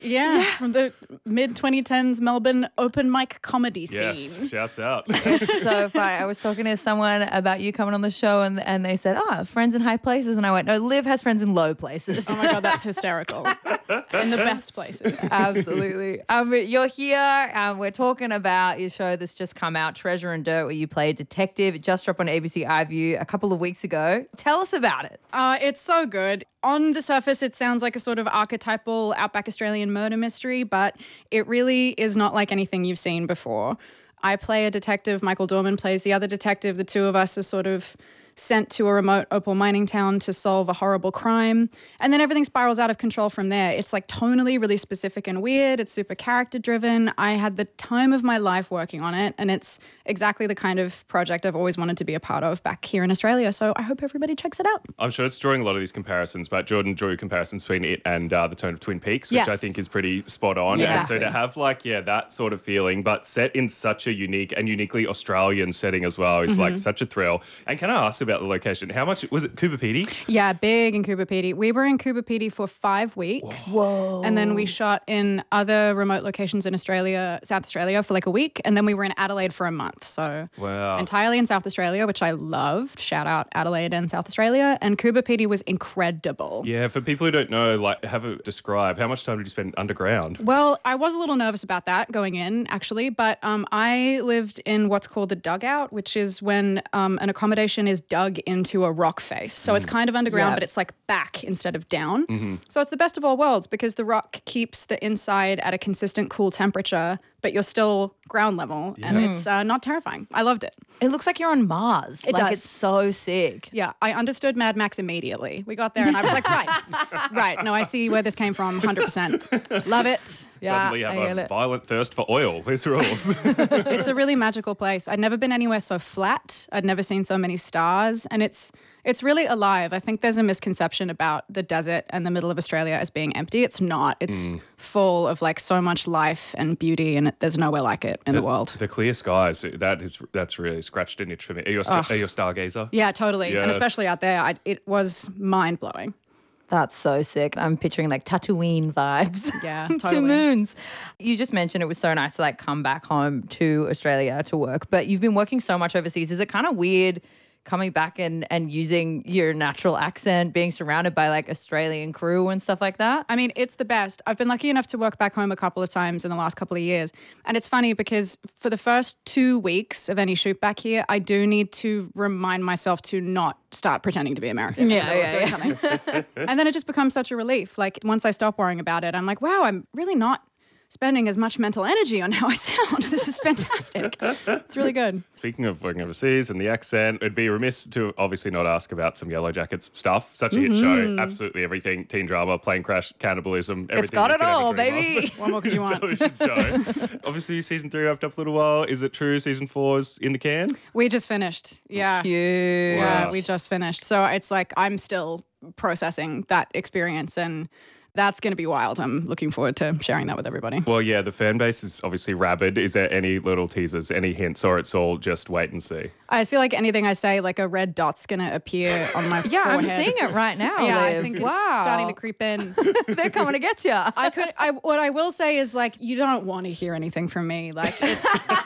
Yeah, from the mid-2010s Melbourne open mic comedy scene. Yes, shouts out. So funny. I was talking to someone about you coming on the show and they said, friends in high places. And I went, no, Liv has friends in low places. Oh my God, that's hysterical. In the best places. Absolutely. You're here. We're talking about your show that's just come out, Treasure and Dirt, where you play a detective. It just dropped on ABC iView a couple of weeks ago. Tell us about it. It's so good. On the surface, it sounds like a sort of archetypal outback Australian murder mystery, but it really is not like anything you've seen before. I play a detective. Michael Dorman plays the other detective. The two of us are sort of sent to a remote opal mining town to solve a horrible crime. And then everything spirals out of control from there. It's like tonally really specific and weird. It's super character driven. I had the time of my life working on it, and it's exactly the kind of project I've always wanted to be a part of back here in Australia. So I hope everybody checks it out. I'm sure it's drawing a lot of these comparisons, but Jordan drew comparisons between it and The Tone of Twin Peaks, which I think is pretty spot on. Yeah. And so to have that sort of feeling, but set in such a unique and uniquely Australian setting as well is like such a thrill. And can I ask about the location? How much was it? Coober Pedy? Yeah, big in Coober Pedy. We were in Coober Pedy for 5 weeks. Whoa. And then we shot in other remote locations in Australia, South Australia for like a week. And then we were in Adelaide for a month. So entirely in South Australia, which I loved. Shout out Adelaide and South Australia. And Coober Pedy was incredible. Yeah, for people who don't know, like, describe how much time did you spend underground? Well, I was a little nervous about that going in, actually, but I lived in what's called the dugout, which is when an accommodation is dug into a rock face. So it's kind of underground, but it's like back instead of down. So it's the best of all worlds because the rock keeps the inside at a consistent cool temperature, but you're still ground level, and it's not terrifying. I loved it. It looks like you're on Mars. It does. It's so sick. Yeah, I understood Mad Max immediately. We got there and I was like, right. No, I see where this came from, 100%. Love it. Suddenly have a violent thirst for oil. This rules. It's a really magical place. I'd never been anywhere so flat. I'd never seen so many stars, and it's really alive. I think there's a misconception about the desert and the middle of Australia as being empty. It's not. It's full of like so much life and beauty, and there's nowhere like it in the world. The clear skies, that's really scratched an itch for me. Are you a stargazer? Yeah, totally. Yes. And especially out there, it was mind-blowing. That's so sick. I'm picturing like Tatooine vibes. Yeah, 2 totally. moons. You just mentioned it was so nice to like come back home to Australia to work, but you've been working so much overseas. Is it kind of weird coming back and using your natural accent, being surrounded by like Australian crew and stuff like that? I mean, it's the best. I've been lucky enough to work back home a couple of times in the last couple of years. And it's funny because for the first 2 weeks of any shoot back here, I do need to remind myself to not start pretending to be American. Yeah. Something. And then it just becomes such a relief. Like once I stop worrying about it, I'm like, wow, I'm really not spending as much mental energy on how I sound. This is fantastic. It's really good. Speaking of working overseas and the accent, it'd be remiss to obviously not ask about some Yellow Jackets stuff. Such a hit show. Absolutely everything. Teen drama, plane crash, cannibalism, everything. It's got you it could ever all, dream baby. of. What more could you want? Television show. Obviously, season 3 wrapped up a little while. Is it true season 4's in the can? We just finished. Yeah. Cute. Yeah, Wow. we just finished. So it's like I'm still processing that experience, and that's going to be wild. I'm looking forward to sharing that with everybody. Well, yeah, the fan base is obviously rabid. Is there any little teasers, any hints, or it's all just wait and see? I feel like anything I say, like a red dot's going to appear on my Yeah, I'm forehead. seeing it right now. Yeah, I Liv. think it's Wow. starting to creep in. They're coming to get you. What I will say is like, you don't want to hear anything from me. Like it's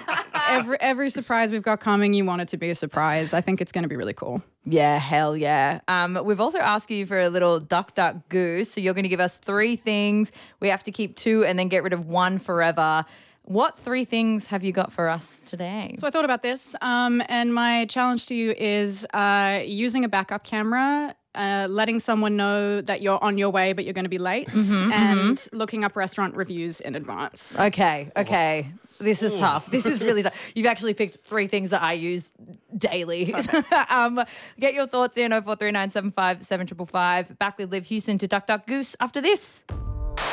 every surprise we've got coming, you want it to be a surprise. I think it's going to be really cool. Yeah, hell yeah. We've also asked you for a little duck, duck, goose. So you're going to give us 3 things. We have to keep 2 and then get rid of 1 forever. What 3 things have you got for us today? So I thought about this, and my challenge to you is using a backup camera, letting someone know that you're on your way but you're going to be late, and looking up restaurant reviews in advance. Okay. This is tough. This is really tough. You've actually picked 3 things that I use daily. Get your thoughts in 043975 7555. Back with Liv Houston to Duck Duck Goose after this.